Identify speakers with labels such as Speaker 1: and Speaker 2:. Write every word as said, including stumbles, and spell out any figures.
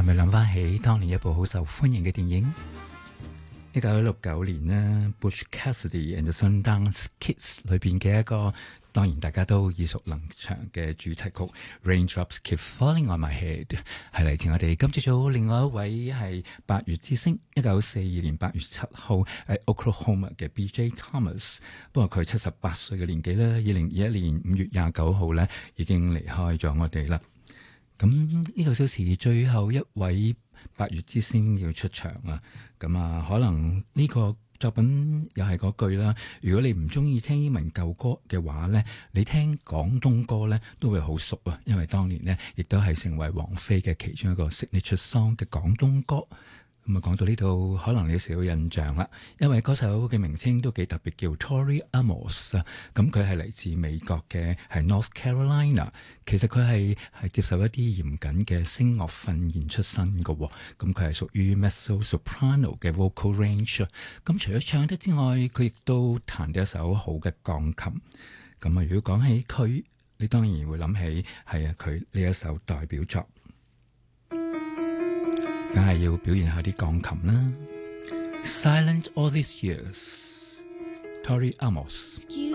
Speaker 1: 係咪諗翻起當年一部好受歡迎嘅電影？一九六九年呢 Butch Cassidy and the Sundance Kids 裏邊嘅一個，當然大家都耳熟能詳嘅主題曲 Raindrops Keep Falling on My Head 係嚟自我哋今朝早另外一位係八月之星，一九四二年八月七號喺 Oklahoma 嘅 B J Thomas。不過佢七十八歲嘅年紀咧，二零二一年五月廿九號咧已經離開咗我哋啦。咁呢個小時最後一位八月之星要出場啊！咁啊，可能呢個作品又係嗰句啦。如果你唔中意聽英文舊歌嘅話呢，你聽廣東歌呢都會好熟啊，因為當年呢亦都係成為王菲嘅其中一個 signature song 嘅廣東歌。咁啊，講到呢度，可能你有少少印象啦，因為歌手嘅名稱都幾特別，叫 Tori Amos 啊。咁佢係嚟自美國嘅，係 North Carolina。其實佢係係接受一啲嚴謹嘅聲樂訓練出身嘅。咁佢係屬於 mezzo soprano 嘅 vocal range。咁除咗唱得之外，佢亦都彈得一手好嘅鋼琴。咁啊，如果講起佢，你當然會諗起係啊佢呢一首代表作。梗係要表現下啲鋼琴啦。Silent all these years, Tori Amos。